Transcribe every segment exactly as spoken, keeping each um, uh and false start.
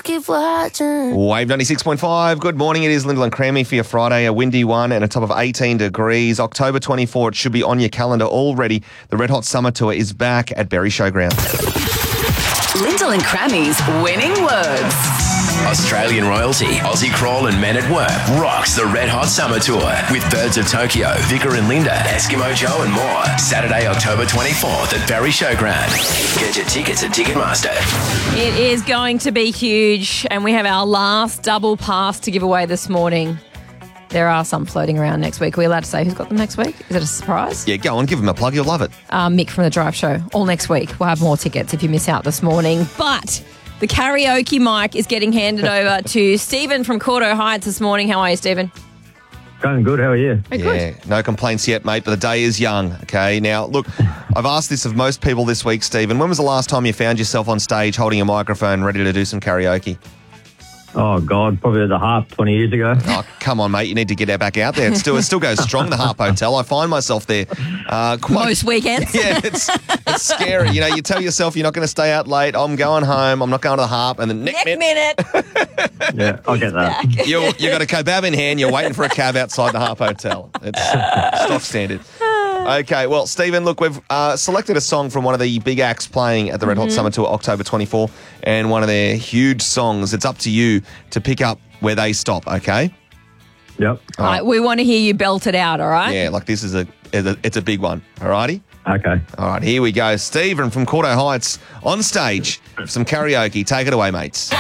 keep watching. Wave ninety-six point five. Good morning. It is Lyndall and Crammy for your Friday. A windy one and a top of eighteen degrees. October twenty-fourth. It should be on your calendar already. The Red Hot Summer Tour is back at Berry Showground. Lyndall and Crammy's winning words. Australian royalty, Aussie Crawl and Men at Work rocks the Red Hot Summer Tour with Birds of Tokyo, Vicar and Linda, Eskimo Joe and more. Saturday, October twenty-fourth at Berry Showground. Get your tickets at Ticketmaster. It is going to be huge, and we have our last double pass to give away this morning. There are some floating around next week. Are we allowed to say who's got them next week? Is it a surprise? Yeah, go on. Give them a plug. You'll love it. Uh, Mick from The Drive Show. All next week. We'll have more tickets if you miss out this morning. But the karaoke mic is getting handed over to Stephen from Cordo Heights this morning. How are you, Stephen? Going good. How are you? Very Yeah, good. no complaints yet, mate, but the day is young, okay? Now, look, I've asked this of most people this week, Stephen. When was the last time you found yourself on stage holding a microphone ready to do some karaoke? Oh, God, probably at the Harp twenty years ago. Oh, come on, mate. You need to get back out there. It still, it still goes strong, the Harp Hotel. I find myself there uh, quite... Most weekends. Yeah, it's it's scary. You know, you tell yourself you're not going to stay out late. I'm going home. I'm not going to the Harp. And the next, Next minute, minute. Yeah, I'll get that. you you got a kebab in hand. You're waiting for a cab outside the Harp Hotel. It's stock standard. Okay, well, Stephen, look, we've uh, selected a song from one of the big acts playing at the Red Hot Summer Tour October twenty-fourth, and one of their huge songs. It's up to you to pick up where they stop, okay? Yep. All right, we want to hear you belt it out, all right? Yeah, like this is a, it's a, it's a big one, all righty? Okay. All right, here we go. Stephen from Cordo Heights on stage for some karaoke. Take it away, mates.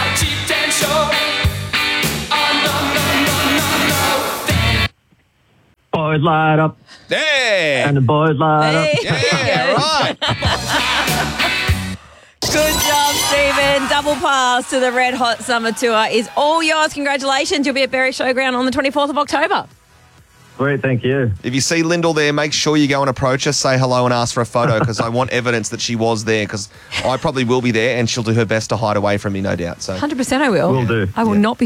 Boys light up There! and the boys light up. Hey. Yeah, right. Good job, Stephen. Double pass to the Red Hot Summer Tour is all yours. Congratulations. You'll be at Berry Showground on the twenty-fourth of October. Sweet, thank you. If you see Lyndall there, make sure you go and approach her, say hello and ask for a photo, because I want evidence that she was there, because I probably will be there and she'll do her best to hide away from me, no doubt. So. one hundred percent I will. Will do. I will Yeah. not be